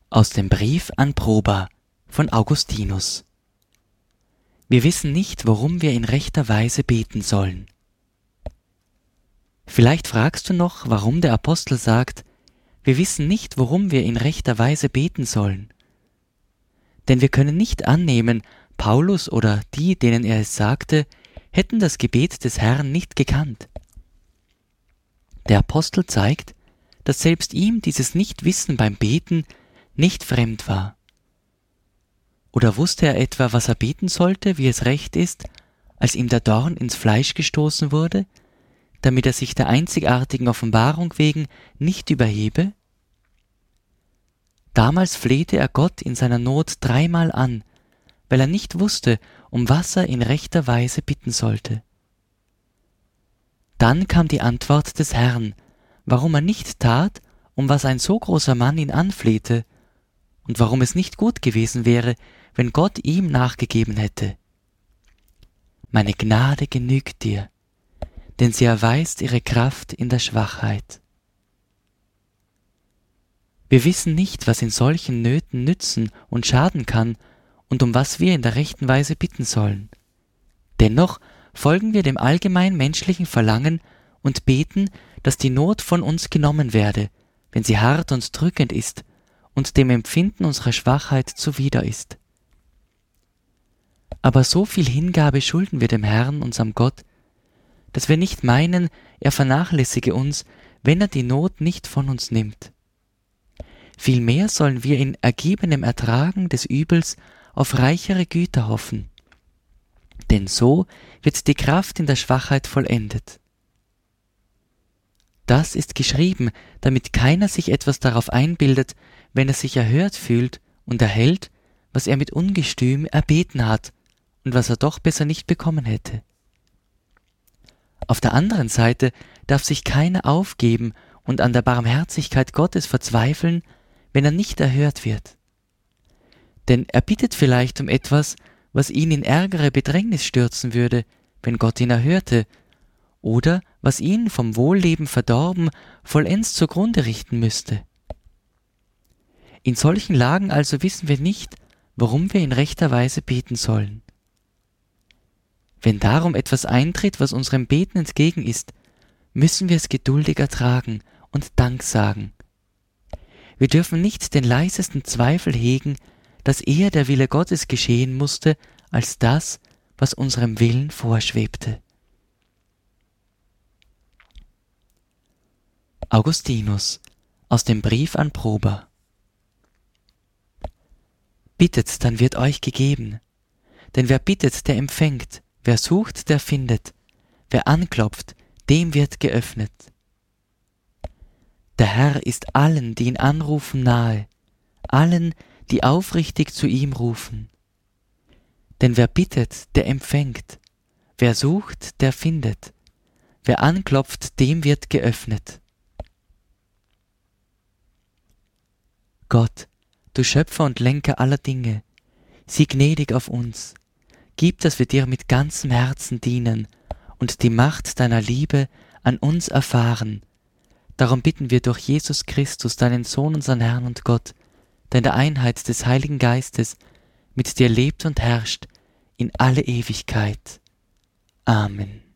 Aus dem Brief an Proba von Augustinus. Wir wissen nicht, worum wir in rechter Weise beten sollen. Vielleicht fragst du noch, warum der Apostel sagt, wir wissen nicht, worum wir in rechter Weise beten sollen. Denn wir können nicht annehmen, Paulus oder die, denen er es sagte, hätten das Gebet des Herrn nicht gekannt. Der Apostel zeigt, dass selbst ihm dieses Nichtwissen beim Beten nicht fremd war. Oder wusste er etwa, was er beten sollte, wie es recht ist, als ihm der Dorn ins Fleisch gestoßen wurde, damit er sich der einzigartigen Offenbarung wegen nicht überhebe? Damals flehte er Gott in seiner Not 3-mal an, weil er nicht wusste, um was er in rechter Weise bitten sollte. Dann kam die Antwort des Herrn, warum er nicht tat, um was ein so großer Mann ihn anflehte, und warum es nicht gut gewesen wäre, wenn Gott ihm nachgegeben hätte. Meine Gnade genügt dir, denn sie erweist ihre Kraft in der Schwachheit. Wir wissen nicht, was in solchen Nöten nützen und schaden kann und um was wir in der rechten Weise bitten sollen. Dennoch folgen wir dem allgemein menschlichen Verlangen und beten, dass die Not von uns genommen werde, wenn sie hart und drückend ist und dem Empfinden unserer Schwachheit zuwider ist. Aber so viel Hingabe schulden wir dem Herrn, unserem Gott, dass wir nicht meinen, er vernachlässige uns, wenn er die Not nicht von uns nimmt. Vielmehr sollen wir in ergebenem Ertragen des Übels auf reichere Güter hoffen, denn so wird die Kraft in der Schwachheit vollendet. Das ist geschrieben, damit keiner sich etwas darauf einbildet, wenn er sich erhört fühlt und erhält, was er mit Ungestüm erbeten hat und was er doch besser nicht bekommen hätte. Auf der anderen Seite darf sich keiner aufgeben und an der Barmherzigkeit Gottes verzweifeln, wenn er nicht erhört wird. Denn er bittet vielleicht um etwas, was ihn in ärgere Bedrängnis stürzen würde, wenn Gott ihn erhörte, oder was ihn vom Wohlleben verdorben vollends zugrunde richten müsste. In solchen Lagen also wissen wir nicht, worum wir in rechter Weise beten sollen. Wenn darum etwas eintritt, was unserem Beten entgegen ist, müssen wir es geduldig ertragen und Dank sagen. Wir dürfen nicht den leisesten Zweifel hegen, dass eher der Wille Gottes geschehen musste, als das, was unserem Willen vorschwebte. Augustinus aus dem Brief an Proba. Bittet, dann wird euch gegeben. Denn wer bittet, der empfängt, wer sucht, der findet, wer anklopft, dem wird geöffnet. Der Herr ist allen, die ihn anrufen, nahe, allen, die aufrichtig zu ihm rufen. Denn wer bittet, der empfängt, wer sucht, der findet, wer anklopft, dem wird geöffnet. Gott, du Schöpfer und Lenker aller Dinge, sieh gnädig auf uns, gib, dass wir dir mit ganzem Herzen dienen und die Macht deiner Liebe an uns erfahren. Darum bitten wir durch Jesus Christus, deinen Sohn, unseren Herrn und Gott, der in der Einheit des Heiligen Geistes mit dir lebt und herrscht in alle Ewigkeit. Amen.